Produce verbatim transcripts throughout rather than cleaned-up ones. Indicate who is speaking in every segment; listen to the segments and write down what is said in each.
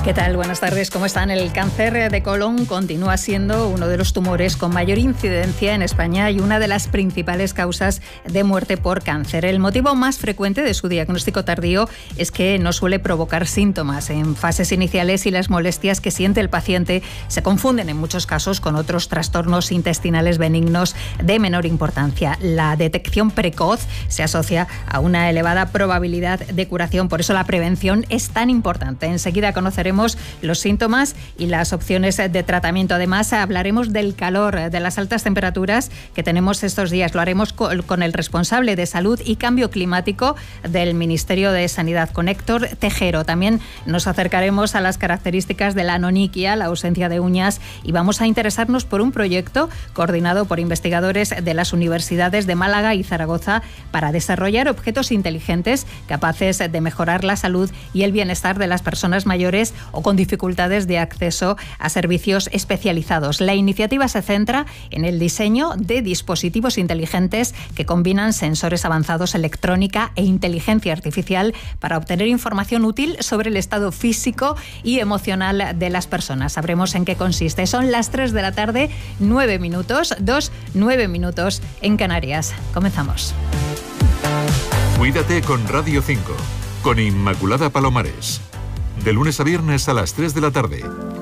Speaker 1: ¿Qué tal? Buenas tardes, ¿cómo están? El cáncer de colon continúa siendo uno de los tumores con mayor incidencia en España y una de las principales causas de muerte por cáncer. El motivo más frecuente de su diagnóstico tardío es que no suele provocar síntomas en fases iniciales y las molestias que siente el paciente se confunden en muchos casos con otros trastornos intestinales benignos de menor importancia. La detección precoz se asocia a una elevada probabilidad de curación, por eso la prevención es tan importante. Enseguida conoceremos los síntomas y las opciones de tratamiento. Además, hablaremos del calor, de las altas temperaturas que tenemos estos días. Lo haremos con el responsable de Salud y Cambio Climático del Ministerio de Sanidad, con Héctor Tejero. También nos acercaremos a las características de la anonyquia, la ausencia de uñas, y vamos a interesarnos por un proyecto coordinado por investigadores de las universidades de Málaga y Zaragoza para desarrollar objetos inteligentes capaces de mejorar la salud y el bienestar de las personas mayores o con dificultades de acceso a servicios especializados. La iniciativa se centra en el diseño de dispositivos inteligentes que combinan sensores avanzados, electrónica e inteligencia artificial para obtener información útil sobre el estado físico y emocional de las personas. Sabremos en qué consiste. Son las tres de la tarde, nueve minutos, dos, nueve minutos en Canarias. Comenzamos.
Speaker 2: Cuídate con Radio cinco, con Inmaculada Palomares. De lunes a viernes a las tres de la tarde.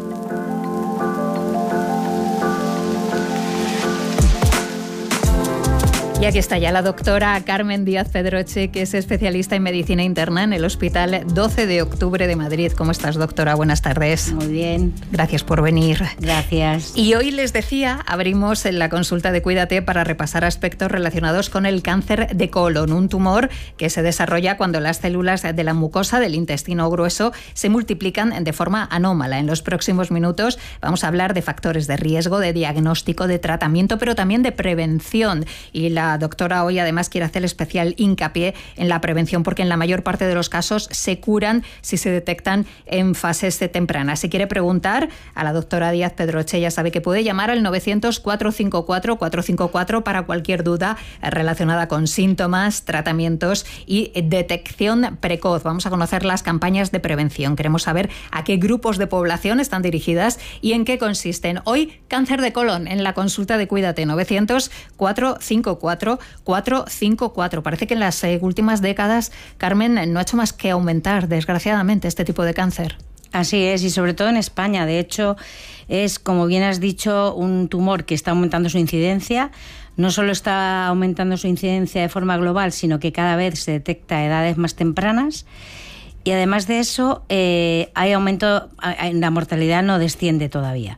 Speaker 1: Y aquí está ya la doctora Carmen Díaz Pedroche, que es especialista en medicina interna en el Hospital doce de octubre de Madrid. ¿Cómo estás, doctora? Buenas tardes.
Speaker 3: Muy bien.
Speaker 1: Gracias por venir.
Speaker 3: Gracias.
Speaker 1: Y hoy les decía, abrimos en la consulta de Cuídate para repasar aspectos relacionados con el cáncer de colon, un tumor que se desarrolla cuando las células de la mucosa del intestino grueso se multiplican de forma anómala. En los próximos minutos vamos a hablar de factores de riesgo, de diagnóstico, de tratamiento, pero también de prevención. Y la La doctora hoy además quiere hacer especial hincapié en la prevención, porque en la mayor parte de los casos se curan si se detectan en fases tempranas. Si quiere preguntar a la doctora Díaz Pedroche, ya sabe que puede llamar al novecientos, cuatrocientos cincuenta y cuatro, cuatrocientos cincuenta y cuatro para cualquier duda relacionada con síntomas, tratamientos y detección precoz. Vamos a conocer las campañas de prevención. Queremos saber a qué grupos de población están dirigidas y en qué consisten. Hoy, cáncer de colon en la consulta de Cuídate, novecientos, cuatrocientos cincuenta y cuatro, cuatrocientos cincuenta y cuatro. Parece que en las eh, últimas décadas, Carmen, no ha hecho más que aumentar, desgraciadamente, este tipo de cáncer.
Speaker 3: Así es, y sobre todo en España. De hecho, es, como bien has dicho, un tumor que está aumentando su incidencia. No solo está aumentando su incidencia de forma global, sino que cada vez se detecta a edades más tempranas. Y además de eso, eh, hay aumento, la mortalidad no desciende todavía.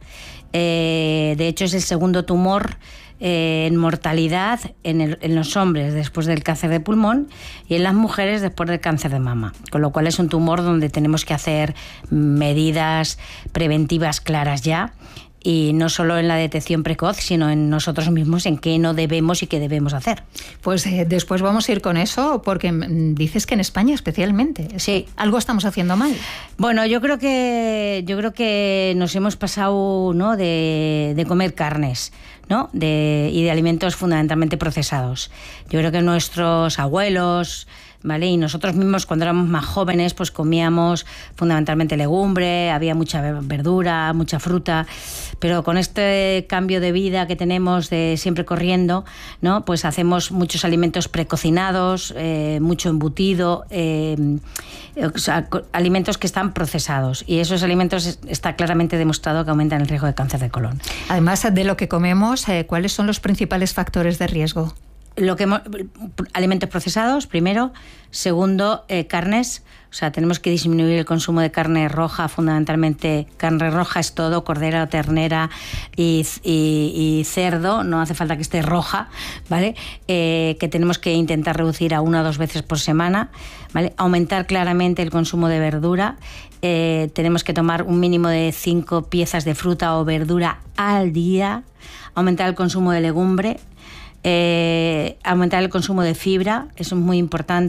Speaker 3: Eh, de hecho, es el segundo tumor Eh, en mortalidad en, el, en los hombres después del cáncer de pulmón y en las mujeres después del cáncer de mama, con lo cual es un tumor donde tenemos que hacer medidas preventivas claras ya, y no solo en la detección precoz, sino en nosotros mismos, en qué no debemos y qué debemos hacer.
Speaker 1: Pues eh, después vamos a ir con eso, porque dices que en España especialmente.
Speaker 3: Sí.
Speaker 1: ¿Algo estamos haciendo mal?
Speaker 3: Bueno, yo creo que yo creo que nos hemos pasado, ¿no?, de, de comer carnes, ¿no?, de, y de alimentos fundamentalmente procesados. Yo creo que nuestros abuelos, ¿vale?, y nosotros mismos cuando éramos más jóvenes pues comíamos fundamentalmente legumbre, había mucha verdura, mucha fruta, pero con este cambio de vida que tenemos de siempre corriendo, ¿no?, pues hacemos muchos alimentos precocinados, eh, mucho embutido, eh, o sea, alimentos que están procesados, y esos alimentos está claramente demostrado que aumentan el riesgo de cáncer de colon.
Speaker 1: Además de lo que comemos, eh, ¿cuáles son los principales factores de riesgo?
Speaker 3: Lo que alimentos procesados, primero. Segundo, eh, carnes. O sea, tenemos que disminuir el consumo de carne roja, fundamentalmente carne roja es todo, cordera, ternera y, y, y cerdo, no hace falta que esté roja, ¿vale? Eh, que tenemos que intentar reducir a una o dos veces por semana, ¿vale? Aumentar claramente el consumo de verdura. Eh, tenemos que tomar un mínimo de cinco piezas de fruta o verdura al día. Aumentar el consumo de legumbre. Eh, aumentar el consumo de fibra, eso es muy importante.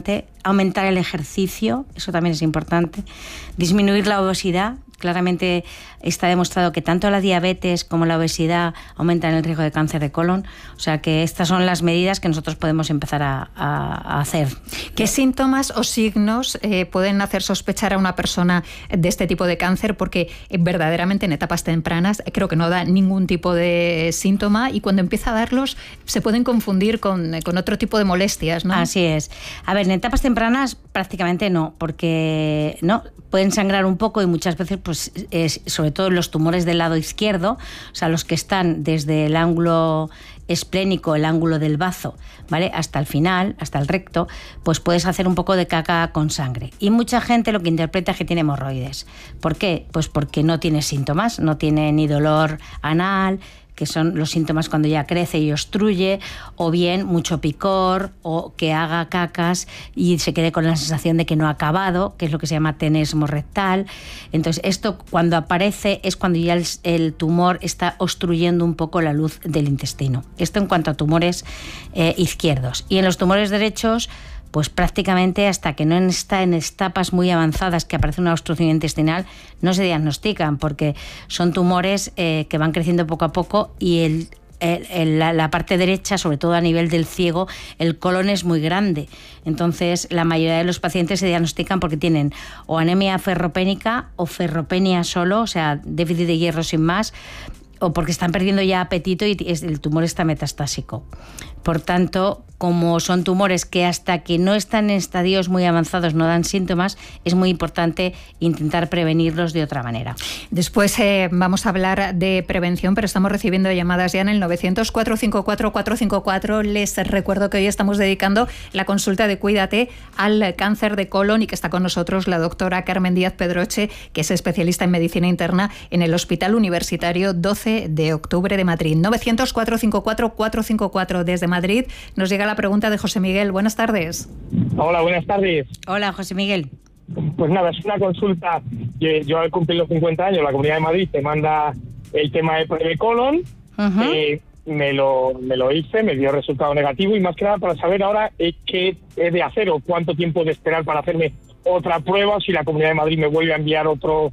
Speaker 3: aumentar el ejercicio, eso también es importante, disminuir la obesidad. Claramente está demostrado que tanto la diabetes como la obesidad aumentan el riesgo de cáncer de colon. O sea que estas son las medidas que nosotros podemos empezar a, a, a hacer.
Speaker 1: ¿Qué síntomas o signos eh, pueden hacer sospechar a una persona de este tipo de cáncer? Porque eh, verdaderamente en etapas tempranas eh, creo que no da ningún tipo de síntoma y cuando empieza a darlos se pueden confundir con, eh, con otro tipo de molestias, ¿no?
Speaker 3: Así es. A ver, en etapas tempranas prácticamente no, porque no pueden sangrar un poco y muchas veces pues es, sobre todo los tumores del lado izquierdo, o sea, los que están desde el ángulo esplénico, el ángulo del bazo, ¿vale? Hasta el final, hasta el recto, pues puedes hacer un poco de caca con sangre. Y mucha gente lo que interpreta es que tiene hemorroides. ¿Por qué? Pues porque no tiene síntomas, no tiene ni dolor anal, que son los síntomas cuando ya crece y obstruye, o bien mucho picor, o que haga cacas y se quede con la sensación de que no ha acabado, que es lo que se llama tenesmo rectal. Entonces, esto cuando aparece es cuando ya el, el tumor está obstruyendo un poco la luz del intestino. Esto en cuanto a tumores eh, izquierdos. Y en los tumores derechos, pues prácticamente hasta que no está en etapas muy avanzadas que aparece una obstrucción intestinal, no se diagnostican porque son tumores eh, que van creciendo poco a poco y el, el, el, la, la parte derecha, sobre todo a nivel del ciego, el colon es muy grande. Entonces la mayoría de los pacientes se diagnostican porque tienen o anemia ferropénica o ferropenia solo, o sea, déficit de hierro sin más, o porque están perdiendo ya apetito y el tumor está metastásico. Por tanto, como son tumores que hasta que no están en estadios muy avanzados no dan síntomas, es muy importante intentar prevenirlos de otra manera.
Speaker 1: Después eh, vamos a hablar de prevención, pero estamos recibiendo llamadas ya en el novecientos, cuatrocientos cincuenta y cuatro, cuatrocientos cincuenta y cuatro. Les recuerdo que hoy estamos dedicando la consulta de Cuídate al cáncer de colon y que está con nosotros la doctora Carmen Díaz Pedroche, que es especialista en medicina interna en el Hospital Universitario doce de octubre de Madrid. novecientos, cuatrocientos cincuenta y cuatro, cuatrocientos cincuenta y cuatro desde Madrid. Nos llega la pregunta de José Miguel. Buenas tardes.
Speaker 4: Hola, buenas tardes.
Speaker 3: Hola, José Miguel.
Speaker 4: Pues nada, es una consulta. Yo, yo al cumplir los cincuenta años, la Comunidad de Madrid te manda el tema de precolon. Uh-huh. eh, me lo me lo hice, me dio resultado negativo y más que nada para saber ahora eh, qué he de hacer o cuánto tiempo de esperar para hacerme otra prueba, si la Comunidad de Madrid me vuelve a enviar otro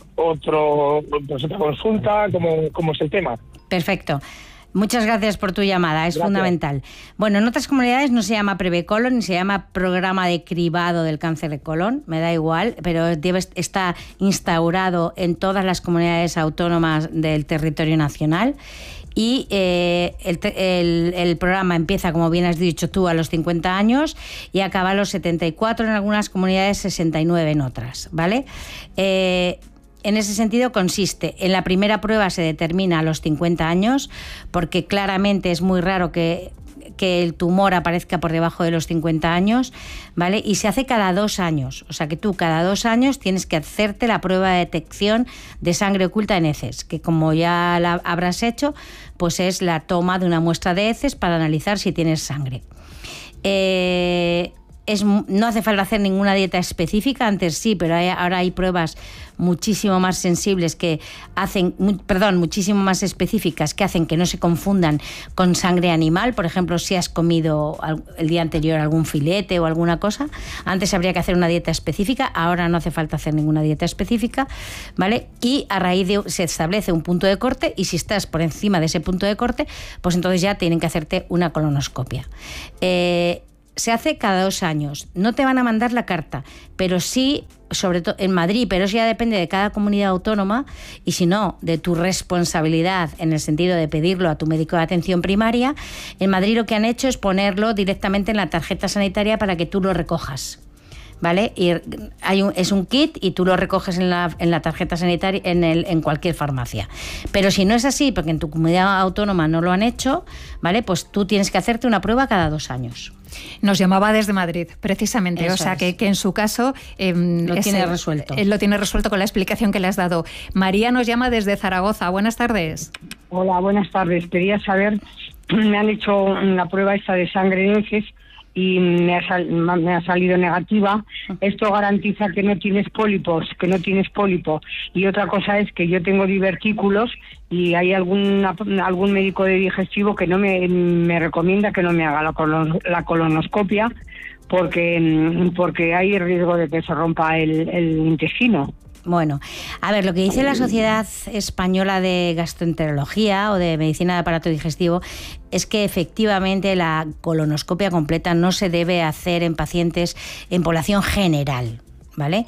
Speaker 4: otro pues otra consulta, ¿cómo, cómo es el tema?
Speaker 3: Perfecto. Muchas gracias por tu llamada, es
Speaker 4: gracias.
Speaker 3: Fundamental. Bueno, en otras comunidades no se llama Precolon ni se llama Programa de Cribado del Cáncer de Colon, me da igual, pero debe estar instaurado en todas las comunidades autónomas del territorio nacional. Y eh, el, el, el programa empieza, como bien has dicho tú, a los cincuenta años y acaba a los setenta y cuatro en algunas comunidades, sesenta y nueve en otras, ¿vale? Eh, En ese sentido consiste, en la primera prueba se determina a los cincuenta años, porque claramente es muy raro que, que el tumor aparezca por debajo de los cincuenta años, ¿vale? Y se hace cada dos años, o sea que tú cada dos años tienes que hacerte la prueba de detección de sangre oculta en heces, que como ya la habrás hecho, pues es la toma de una muestra de heces para analizar si tienes sangre. Eh... Es, no hace falta hacer ninguna dieta específica, antes sí, pero hay, ahora hay pruebas muchísimo más sensibles que hacen, perdón, muchísimo más específicas que hacen que no se confundan con sangre animal. Por ejemplo, si has comido el día anterior algún filete o alguna cosa, antes habría que hacer una dieta específica, ahora no hace falta hacer ninguna dieta específica, ¿vale? Y a raíz de se establece un punto de corte y si estás por encima de ese punto de corte, pues entonces ya tienen que hacerte una colonoscopia. Eh, Se hace cada dos años. No te van a mandar la carta, pero sí, sobre todo en Madrid, pero eso ya depende de cada comunidad autónoma y si no, de tu responsabilidad en el sentido de pedirlo a tu médico de atención primaria. En Madrid lo que han hecho es ponerlo directamente en la tarjeta sanitaria para que tú lo recojas. ¿Vale? Y hay un, es un kit y tú lo recoges en la, en la tarjeta sanitaria en, el, en cualquier farmacia. Pero si no es así, porque en tu comunidad autónoma no lo han hecho, ¿vale? Pues tú tienes que hacerte una prueba cada dos años.
Speaker 1: Nos llamaba desde Madrid, precisamente. Eso o sea, es. que, que en su caso... Eh,
Speaker 3: lo
Speaker 1: es,
Speaker 3: tiene resuelto.
Speaker 1: Eh, lo tiene resuelto con la explicación que le has dado. María nos llama desde Zaragoza. Buenas tardes.
Speaker 5: Hola, buenas tardes. Quería saber, me han hecho una prueba esta de sangre de heces y me ha, sal, me ha salido negativa. Esto garantiza que no tienes pólipos, que no tienes pólipo. Y otra cosa es que yo tengo divertículos y hay alguna, algún médico de digestivo que no me, me recomienda que no me haga la, colon, la colonoscopia porque, porque hay riesgo de que se rompa el, el intestino.
Speaker 3: Bueno, a ver, lo que dice la Sociedad Española de Gastroenterología o de Medicina de Aparato Digestivo es que efectivamente la colonoscopia completa no se debe hacer en pacientes en población general, ¿vale?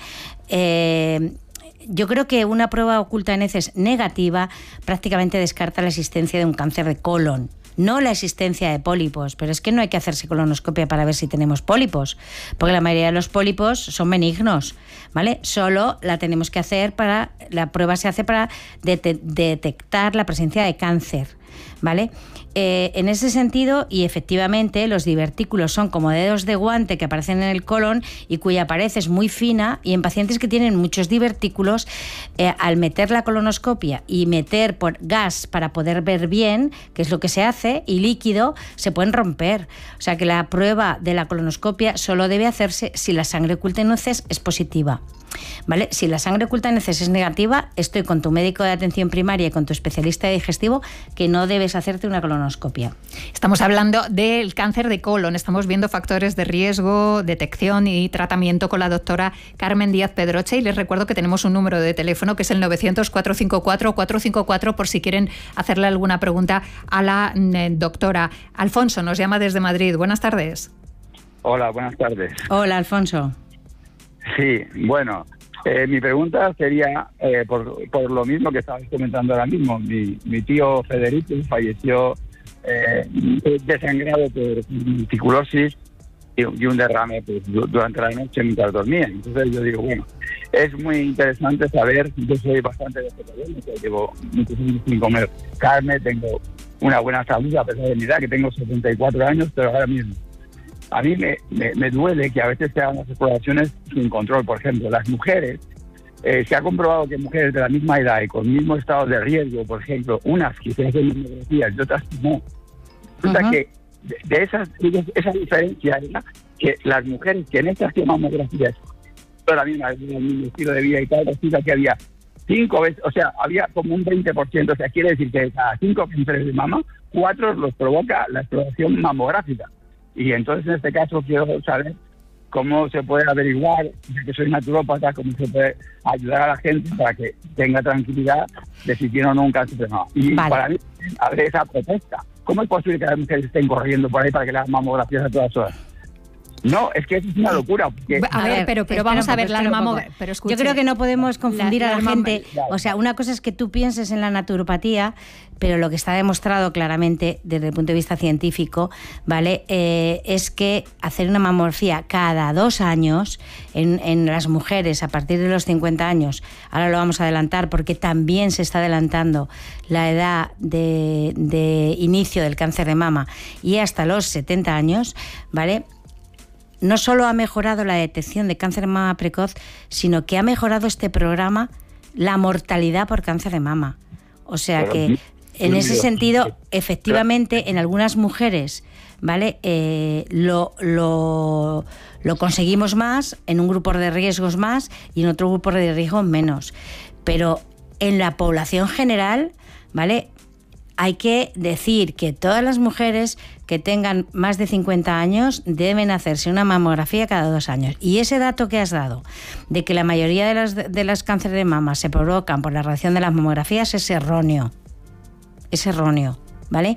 Speaker 3: Eh, yo creo que una prueba oculta en heces negativa prácticamente descarta la existencia de un cáncer de colon. No la existencia de pólipos, pero es que no hay que hacerse colonoscopia para ver si tenemos pólipos, porque la mayoría de los pólipos son benignos, ¿vale? Solo la tenemos que hacer para, la prueba se hace para det- detectar la presencia de cáncer, ¿vale? Eh, en ese sentido, y efectivamente, los divertículos son como dedos de guante que aparecen en el colon y cuya pared es muy fina, y en pacientes que tienen muchos divertículos, eh, al meter la colonoscopia y meter por gas para poder ver bien, que es lo que se hace, y líquido, se pueden romper. O sea que la prueba de la colonoscopia solo debe hacerse si la sangre oculta en heces es positiva. ¿Vale? Si la sangre oculta en heces es negativa, estoy con tu médico de atención primaria y con tu especialista de digestivo que no debes hacerte una colonoscopia.
Speaker 1: Estamos hablando del cáncer de colon, estamos viendo factores de riesgo, detección y tratamiento con la doctora Carmen Díaz Pedroche, y les recuerdo que tenemos un número de teléfono que es el novecientos, cuatrocientos cincuenta y cuatro, cuatrocientos cincuenta y cuatro por si quieren hacerle alguna pregunta a la eh, doctora. Alfonso nos llama desde Madrid. Buenas tardes.
Speaker 6: Hola, buenas tardes.
Speaker 3: Hola, Alfonso.
Speaker 6: Sí, bueno, eh, mi pregunta sería eh, por, por lo mismo que estabas comentando ahora mismo. Mi, mi tío Federico falleció eh, desangrado por tuberculosis y, y un derrame pues, durante la noche mientras dormía. Entonces yo digo, bueno, es muy interesante saber, yo soy bastante vegetariano, llevo muchos años sin comer carne, tengo una buena salud a pesar de mi edad, que tengo setenta y cuatro años, pero ahora mismo a mí me, me, me duele que a veces se hagan las exploraciones sin control. Por ejemplo, las mujeres, eh, se ha comprobado que mujeres de la misma edad y con mismo estado de riesgo, por ejemplo, unas que se hacen mamografías y otras no. Resulta uh-huh. que de, de esas, esa diferencia era que las mujeres que en estas mamografías, toda la misma, el mismo estilo de vida y tal, resulta que había cinco veces, o sea, había como un veinte por ciento, o sea, quiere decir que cada cinco cánceres de mama, cuatro los provoca la exploración mamográfica. Y entonces, en este caso, quiero saber cómo se puede averiguar, ya que soy naturópata, cómo se puede ayudar a la gente para que tenga tranquilidad de si tiene o no un cáncer de mama. Y vale. Para mí, habrá esa protesta. ¿Cómo es posible que las mujeres estén corriendo por ahí para que las mamografías a todas horas? No, es que es una locura. Porque...
Speaker 1: A ver, pero, pero vamos a ver la mamografía.
Speaker 3: Yo creo que no podemos confundir la, a la, la gente. O sea, una cosa es que tú pienses en la naturopatía, pero lo que está demostrado claramente desde el punto de vista científico, ¿vale? Eh, es que hacer una mamografía cada dos años en, en las mujeres a partir de los cincuenta años, ahora lo vamos a adelantar porque también se está adelantando la edad de, de inicio del cáncer de mama y hasta los setenta años, ¿vale? No solo ha mejorado la detección de cáncer de mama precoz, sino que ha mejorado este programa la mortalidad por cáncer de mama. O sea que, en ese sentido, efectivamente, en algunas mujeres, ¿vale? Eh, lo, lo, lo conseguimos más, en un grupo de riesgos más y en otro grupo de riesgos menos. Pero en la población general, ¿vale? Hay que decir que todas las mujeres que tengan más de cincuenta años deben hacerse una mamografía cada dos años. Y ese dato que has dado, de que la mayoría de las, de las cánceres de mama se provocan por la radiación de las mamografías, es erróneo. Es erróneo, ¿vale?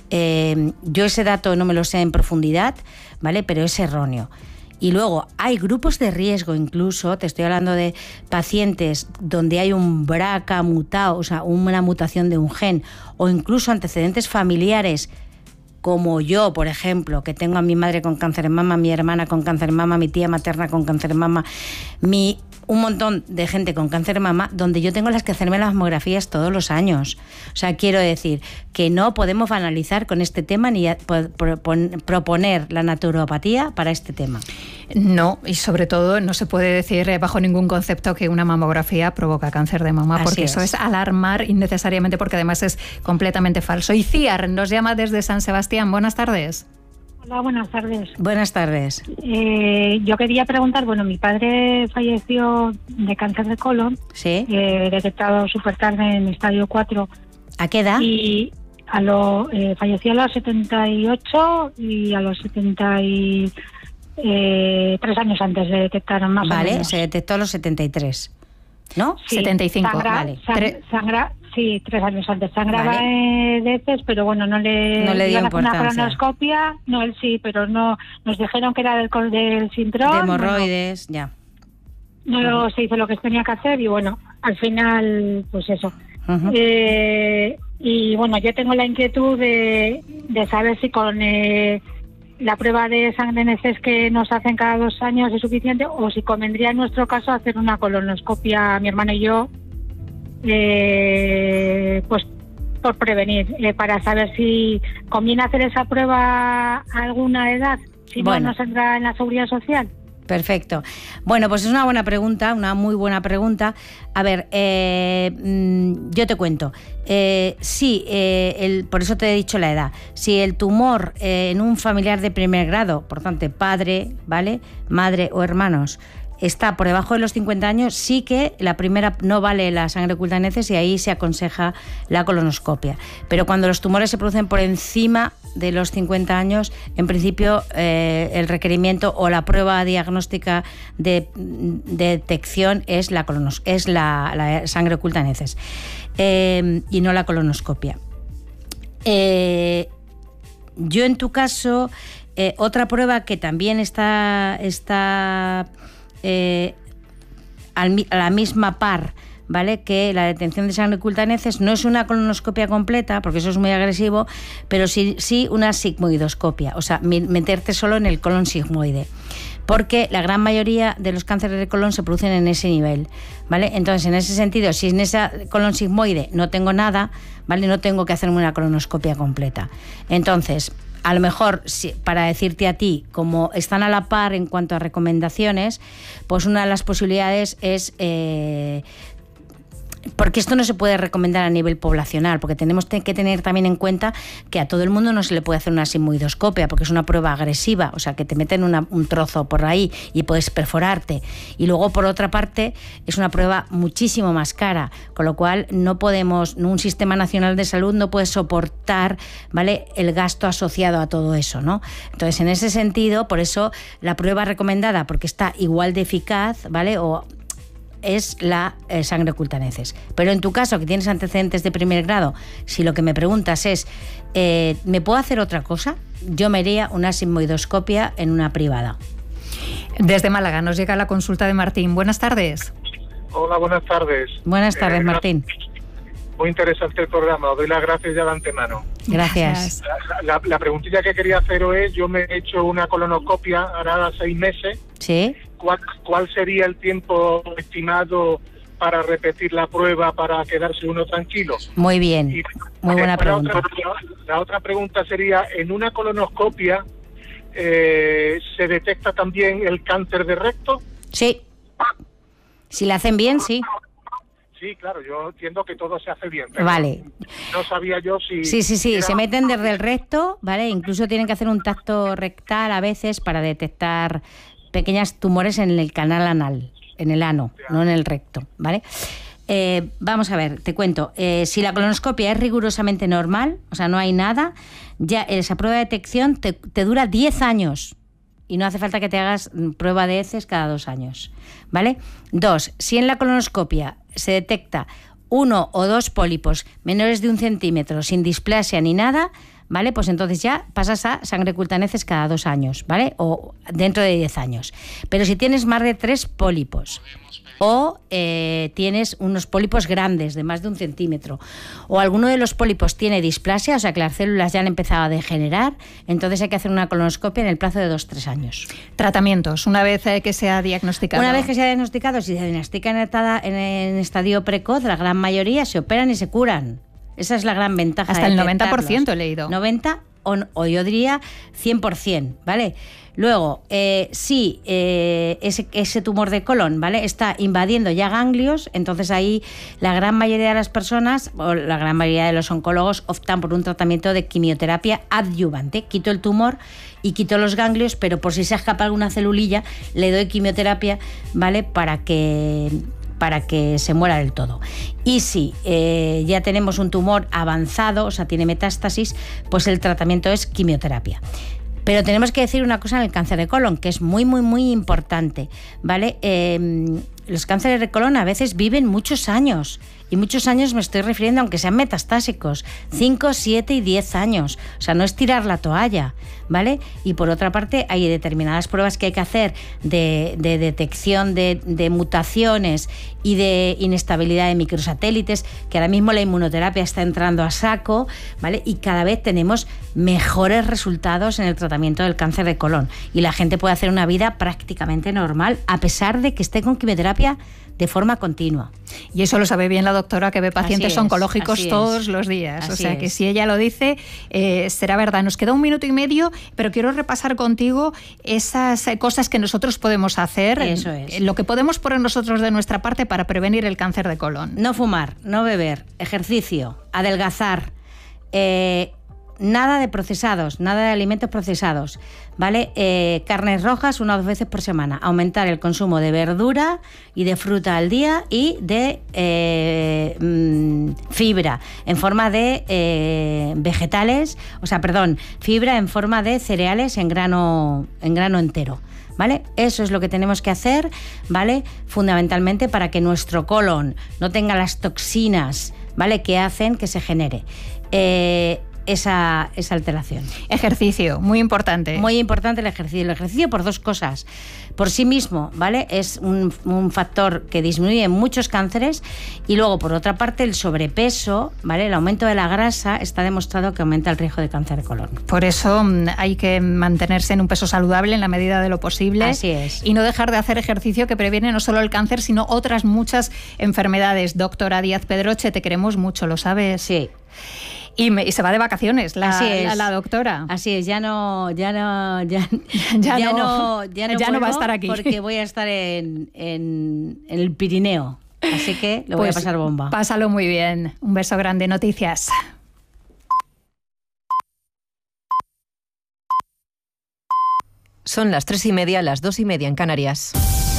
Speaker 3: Eh, yo ese dato no me lo sé en profundidad, ¿vale? Pero es erróneo. Y luego hay grupos de riesgo, incluso, te estoy hablando de pacientes donde hay un B R C A mutado, o sea, una mutación de un gen, o incluso antecedentes familiares, como yo, por ejemplo, que tengo a mi madre con cáncer de mama, mi hermana con cáncer de mama, mi tía materna con cáncer de mama, mi, un montón de gente con cáncer de mama, donde yo tengo las que hacerme las mamografías todos los años. O sea, quiero decir que no podemos banalizar con este tema ni proponer la naturopatía para este tema.
Speaker 1: No, y sobre todo no se puede decir bajo ningún concepto que una mamografía provoca cáncer de mama, Así porque es. eso es alarmar innecesariamente, porque además es completamente falso. Y Ciar nos llama desde San Sebastián. Buenas tardes.
Speaker 7: Hola, buenas tardes.
Speaker 3: Buenas tardes.
Speaker 7: Eh, yo quería preguntar, bueno, mi padre falleció de cáncer de colon,
Speaker 3: ¿Sí?
Speaker 7: eh, detectado súper tarde en estadio cuatro.
Speaker 3: ¿A qué edad?
Speaker 7: Y a lo, eh, falleció a los setenta y ocho y a los setenta y eh, tres años antes de detectar más
Speaker 3: vale,
Speaker 7: o menos.
Speaker 3: se detectó a los setenta y tres, ¿no?
Speaker 1: Sí, setenta y cinco,
Speaker 7: sangra,
Speaker 1: vale.
Speaker 7: sang,
Speaker 1: Tre-
Speaker 7: sangra, sí, tres años antes. Sangraba
Speaker 3: Vale.
Speaker 7: eh, de heces, pero bueno, no le,
Speaker 3: No le dio
Speaker 7: iban a hacer una
Speaker 3: importancia.
Speaker 7: colonoscopia. No, él sí, pero no. Nos dijeron que era del, col- del síndrome.
Speaker 3: De hemorroides, bueno, ya.
Speaker 7: No uh-huh. se hizo lo que se tenía que hacer y bueno, al final, pues eso.
Speaker 3: Uh-huh.
Speaker 7: Eh, y bueno, yo tengo la inquietud de, de saber si con eh, la prueba de sangre en heces que nos hacen cada dos años es suficiente o si convendría en nuestro caso hacer una colonoscopia, mi hermana y yo, eh, pues por prevenir, eh, para saber si conviene hacer esa prueba a alguna edad, si
Speaker 3: bueno.
Speaker 7: no nos entra en la seguridad social.
Speaker 3: Perfecto. Bueno, pues es una buena pregunta, una muy buena pregunta. A ver, eh, yo te cuento. Eh, sí, eh, el, por eso te he dicho la edad. Si el tumor eh, en un familiar de primer grado, por tanto, padre, ¿vale?, madre o hermanos, está por debajo de los cincuenta años, sí que la primera no vale la sangre oculta en heces y ahí se aconseja la colonoscopia. Pero cuando los tumores se producen por encima de los cincuenta años, en principio eh, el requerimiento o la prueba diagnóstica de, de detección es la, colonos, es la, la sangre oculta en heces eh, y no la colonoscopia. Eh, yo en tu caso, eh, otra prueba que también está... está Eh, al, a la misma par, ¿vale?, que la detención de sangre oculta en heces, no es una colonoscopia completa, porque eso es muy agresivo, pero sí, sí una sigmoidoscopia, o sea, meterte solo en el colon sigmoide, porque la gran mayoría de los cánceres de colon se producen en ese nivel, ¿vale? Entonces, en ese sentido, si en esa colon sigmoide no tengo nada, ¿vale?, no tengo que hacerme una colonoscopia completa. Entonces, a lo mejor, si, para decirte a ti, como están a la par en cuanto a recomendaciones, pues una de las posibilidades es... Eh, porque esto no se puede recomendar a nivel poblacional, porque tenemos que tener también en cuenta que a todo el mundo no se le puede hacer una sigmoidoscopia, porque es una prueba agresiva, o sea, que te meten una, un trozo por ahí y puedes perforarte. Y luego, por otra parte, es una prueba muchísimo más cara, con lo cual no podemos, un sistema nacional de salud no puede soportar, ¿vale?, el gasto asociado a todo eso, ¿no? Entonces, en ese sentido, por eso la prueba recomendada, porque está igual de eficaz, ¿vale?, o es la eh, sangre oculta en heces. Pero en tu caso, que tienes antecedentes de primer grado, si lo que me preguntas es, eh, ¿me puedo hacer otra cosa?, yo me haría una sigmoidoscopia en una privada.
Speaker 1: Desde Málaga nos llega la consulta de Martín. Buenas tardes.
Speaker 8: Hola, buenas tardes.
Speaker 3: Buenas tardes,
Speaker 8: eh,
Speaker 3: Martín.
Speaker 8: Muy interesante el programa, os doy las gracias ya de antemano.
Speaker 3: Gracias.
Speaker 8: La, la, la preguntilla que quería haceros es, yo me he hecho una colonoscopia ahora seis meses.
Speaker 3: Sí.
Speaker 8: ¿Cuál, ¿Cuál sería el tiempo estimado para repetir la prueba para quedarse uno tranquilo?
Speaker 3: Muy bien,
Speaker 8: y,
Speaker 3: muy buena pregunta.
Speaker 8: La otra, la otra pregunta sería, ¿en una colonoscopia eh, se detecta también el cáncer de recto?
Speaker 3: Sí. Si la hacen bien, sí.
Speaker 8: Sí, claro, yo entiendo que todo se hace bien. Pero
Speaker 3: vale.
Speaker 8: No sabía yo si...
Speaker 3: Sí, sí, sí,
Speaker 8: era...
Speaker 3: se meten desde el recto, ¿vale? Incluso tienen que hacer un tacto rectal a veces para detectar pequeños tumores en el canal anal, en el ano, ya, no en el recto, ¿vale? Eh, vamos a ver, te cuento. Eh, si la colonoscopia es rigurosamente normal, o sea, no hay nada, ya esa prueba de detección te, te dura diez años. Y no hace falta que te hagas prueba de heces cada dos años, ¿vale? Dos, si en la colonoscopia se detecta uno o dos pólipos menores de un centímetro sin displasia ni nada, ¿vale? Pues entonces ya pasas a sangre oculta en heces cada dos años, ¿vale? O dentro de diez años. Pero si tienes más de tres pólipos o eh, tienes unos pólipos grandes de más de un centímetro o alguno de los pólipos tiene displasia, o sea que las células ya han empezado a degenerar, entonces hay que hacer una colonoscopia en el plazo de dos a tres años.
Speaker 1: Tratamientos, una vez que se ha diagnosticado.
Speaker 3: Una vez que se ha diagnosticado, si se diagnostica en, etada, en, en estadio precoz, la gran mayoría se operan y se curan. Esa es la gran ventaja.
Speaker 1: Hasta el noventa por ciento he leído.
Speaker 3: noventa o, o yo diría cien por ciento, ¿vale? Luego, eh, si eh, ese, ese tumor de colon, ¿vale?, está invadiendo ya ganglios, entonces ahí la gran mayoría de las personas, o la gran mayoría de los oncólogos, optan por un tratamiento de quimioterapia adyuvante. Quito el tumor y quito los ganglios, pero por si se escapa alguna celulilla, le doy quimioterapia, ¿vale?, para que... para que se muera del todo. Y si eh, ya tenemos un tumor avanzado, o sea, tiene metástasis, pues el tratamiento es quimioterapia. Pero tenemos que decir una cosa en el cáncer de colon, que es muy, muy, muy importante, ¿vale? Eh, los cánceres de colon a veces viven muchos años, y muchos años me estoy refiriendo, aunque sean metastásicos, cinco, siete y diez años. O sea, no es tirar la toalla, ¿vale? Y por otra parte, hay determinadas pruebas que hay que hacer de, de detección de, de mutaciones y de inestabilidad de microsatélites, que ahora mismo la inmunoterapia está entrando a saco, ¿vale? Y cada vez tenemos mejores resultados en el tratamiento del cáncer de colon. Y la gente puede hacer una vida prácticamente normal, a pesar de que esté con quimioterapia de forma continua.
Speaker 1: Y eso lo sabe bien la doctora, que ve pacientes
Speaker 3: es,
Speaker 1: oncológicos todos los días.
Speaker 3: Así
Speaker 1: o sea,
Speaker 3: es.
Speaker 1: que si ella lo dice, eh, será verdad. Nos queda un minuto y medio, pero quiero repasar contigo esas cosas que nosotros podemos hacer.
Speaker 3: Eso es.
Speaker 1: Lo que podemos poner nosotros de nuestra parte para prevenir el cáncer de colon.
Speaker 3: No fumar, no beber, ejercicio, adelgazar, eh, nada de procesados, nada de alimentos procesados, ¿vale? Eh, carnes rojas una o dos veces por semana. Aumentar el consumo de verdura y de fruta al día y de eh, mmm, fibra en forma de eh, vegetales, o sea, perdón, fibra en forma de cereales en grano, en grano entero. ¿Vale? Eso es lo que tenemos que hacer, ¿vale? Fundamentalmente para que nuestro colon no tenga las toxinas, ¿vale?, que hacen que se genere eh, esa, esa alteración.
Speaker 1: Ejercicio, muy importante.
Speaker 3: Muy importante el ejercicio. El ejercicio por dos cosas. Por sí mismo, ¿vale?, es un, un factor que disminuye muchos cánceres, y luego, por otra parte, el sobrepeso, ¿vale?, el aumento de la grasa está demostrado que aumenta el riesgo de cáncer de colon.
Speaker 1: Por eso hay que mantenerse en un peso saludable en la medida de lo posible.
Speaker 3: Así es.
Speaker 1: Y no dejar de hacer ejercicio, que previene no solo el cáncer, sino otras muchas enfermedades. Doctora Díaz Pedroche, te queremos mucho, ¿lo sabes?
Speaker 3: Sí.
Speaker 1: Y, me, y se va de vacaciones la,
Speaker 3: Así es.
Speaker 1: la, la doctora.
Speaker 3: Así es, ya no, ya no, ya,
Speaker 1: ya,
Speaker 3: ya
Speaker 1: no,
Speaker 3: no, ya no,
Speaker 1: ya no va a estar aquí.
Speaker 3: Porque voy a estar en, en, en el Pirineo. Así que lo pues voy a pasar bomba.
Speaker 1: Pásalo muy bien. Un beso grande. Noticias.
Speaker 9: Son las tres y media, las dos y media en Canarias.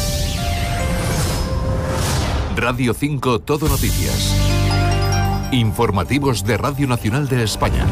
Speaker 2: Radio cinco Todo Noticias. Informativos de Radio Nacional de España.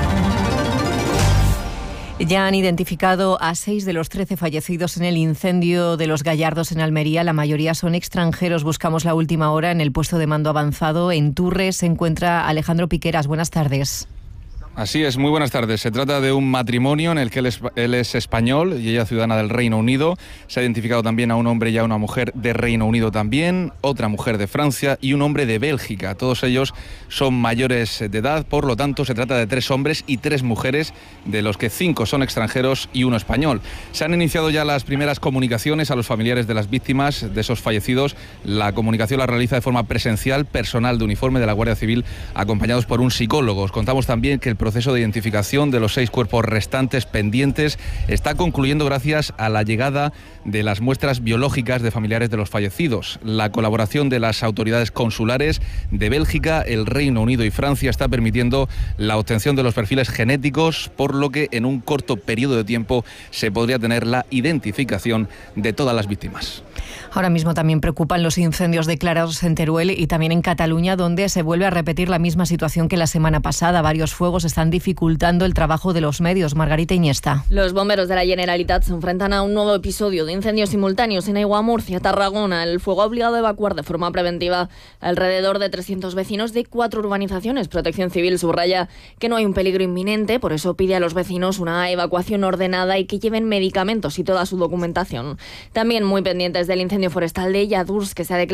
Speaker 9: Ya han identificado a seis de los trece fallecidos en el incendio de Los Gallardos en Almería. La mayoría son extranjeros. Buscamos la última hora en el puesto de mando avanzado. En Turres se encuentra Alejandro Piqueras. Buenas tardes.
Speaker 10: Así es, muy buenas tardes. Se trata de un matrimonio en el que él es, él es español y ella ciudadana del Reino Unido. Se ha identificado también a un hombre y a una mujer de Reino Unido también, otra mujer de Francia y un hombre de Bélgica. Todos ellos son mayores de edad, por lo tanto se trata de tres hombres y tres mujeres, de los que cinco son extranjeros y uno español. Se han iniciado ya las primeras comunicaciones a los familiares de las víctimas, de esos fallecidos. La comunicación la realiza de forma presencial personal de uniforme de la Guardia Civil, acompañados por un psicólogo. Os contamos también que el El proceso de identificación de los seis cuerpos restantes pendientes está concluyendo gracias a la llegada de las muestras biológicas de familiares de los fallecidos. La colaboración de las autoridades consulares de Bélgica, el Reino Unido y Francia está permitiendo la obtención de los perfiles genéticos, por lo que en un corto periodo de tiempo se podría tener la identificación de todas las víctimas.
Speaker 9: Ahora mismo también preocupan los incendios declarados en Teruel y también en Cataluña, donde se vuelve a repetir la misma situación que la semana pasada. Varios fuegos están dificultando el trabajo de los medios. Margarita Iniesta.
Speaker 11: Los bomberos de la Generalitat se enfrentan a un nuevo episodio de incendios simultáneos en Aigua, Murcia, Tarragona. El fuego ha obligado a evacuar de forma preventiva alrededor de trescientos vecinos de cuatro urbanizaciones. Protección Civil subraya que no hay un peligro inminente, por eso pide a los vecinos una evacuación ordenada y que lleven medicamentos y toda su documentación. También muy pendientes del incendio forestal de Lladurs, que se ha declarado